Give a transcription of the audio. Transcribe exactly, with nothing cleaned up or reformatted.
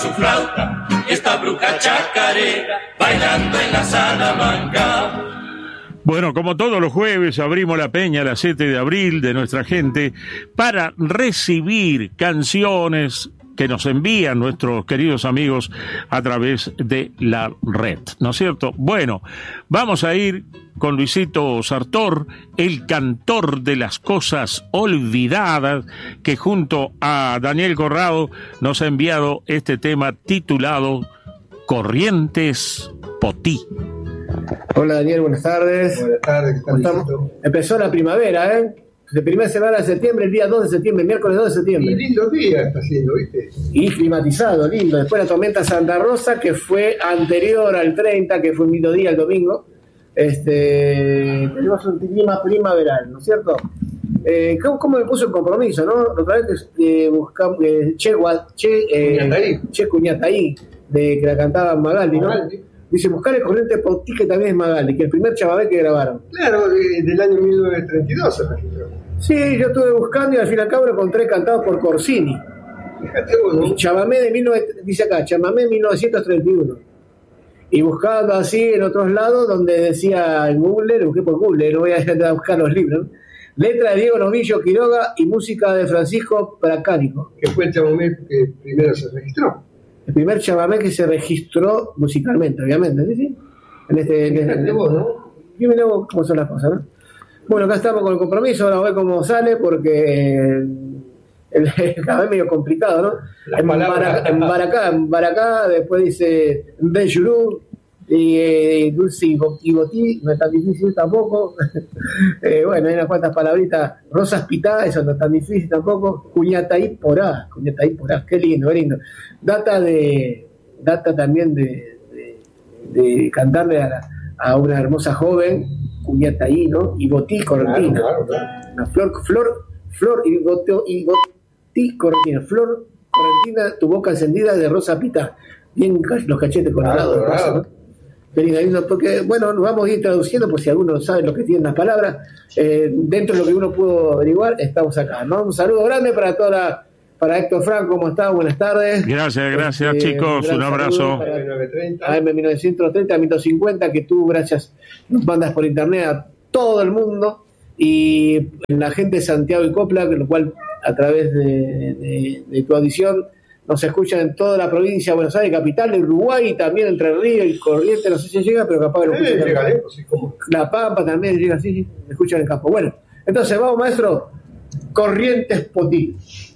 su flauta y esta bruja chacarera bailando en la Salamanca. Bueno, como todos los jueves, abrimos la peña a las siete de abril de nuestra gente para recibir canciones que nos envían nuestros queridos amigos a través de la red, ¿no es cierto? Bueno, vamos a ir con Luisito Sartor, el cantor de las cosas olvidadas, que junto a Daniel Corrado nos ha enviado este tema titulado Corrientes Potí. Hola Daniel, buenas tardes. Buenas tardes, ¿qué tal? Empezó la primavera, ¿eh? De primera semana de septiembre, el día dos de septiembre, miércoles dos de septiembre. Y lindo día está haciendo, ¿viste? Y climatizado, lindo. Después la tormenta Santa Rosa, que fue anterior al treinta, que fue un lindo día el domingo. Este, tenemos un clima primaveral, ¿no es cierto? Eh, ¿cómo, ¿Cómo me puso el compromiso, no? Otra vez eh, buscamos eh, Che, che, eh, Cuñataí. Che Cuñataí, de que la cantaba Magaldi, ¿no? Magaldi. Dice, buscar el Corrientes Potí, que también es Magaldi, que el primer chamamé que grabaron. Claro, de, del año mil novecientos treinta y dos se registró. Sí, yo estuve buscando y al fin y al cabo lo encontré cantado por Corsini. Fíjate vos, ¿no? Chamamé de mil novecientos, dice acá, chamamé mil novecientos treinta y uno. Y buscando así en otros lados, donde decía en Google, lo busqué por Google, no voy a ir a buscar los libros, ¿no? Letra de Diego Novillo Quiroga y música de Francisco Pracánico. Que fue el chamamé que primero se registró. El primer chamamé que se registró musicalmente, obviamente, ¿sí? ¿Sí? En este, en este, vos, ¿no? Yo mirá vos cómo son las cosas, ¿no? Bueno, acá estamos con el compromiso, ahora a ver cómo sale, porque el, el cada vez medio complicado, ¿no? En Baracá, en Baracá, en Baracá, después dice Benjurú, y eh, Dulce y Botí, no es tan difícil tampoco. eh, bueno, hay unas cuantas palabritas. Rosas Pitá, eso no es tan difícil tampoco. Cuñataí Porá, Cuñataí Porá, qué lindo, qué lindo. Data de, data también de, de, de cantarle a, la, a una hermosa joven, Cuñataí, ¿no? Y Botí Cortina. Claro, claro, claro. Una flor, flor, flor y Botí Cortina. Flor Cortina, tu boca encendida de rosa pitá. Bien los cachetes colorados. Claro, claro. ¿No? Porque, bueno, nos vamos a ir traduciendo por si alguno sabe lo que tienen las palabras. Eh, dentro de lo que uno pudo averiguar, estamos acá, ¿no? Un saludo grande para toda la, para Héctor Franco, ¿cómo está? Buenas tardes. Gracias, gracias, este, chicos, un, un abrazo. A M mil novecientos treinta, a mil novecientos cincuenta, que tú, gracias, nos mandas por internet a todo el mundo, y la gente de Santiago y Copla, lo cual a través de, de, de tu audición nos escuchan en toda la provincia de Buenos Aires, capital de Uruguay, también Entre Ríos y Corrientes, no sé si llega, pero capaz que lo escuchan. Eh, llega lejos, sí, como... La Pampa también llega así, sí, escuchan en el campo. Bueno, entonces vamos, maestro, Corrientes Potí.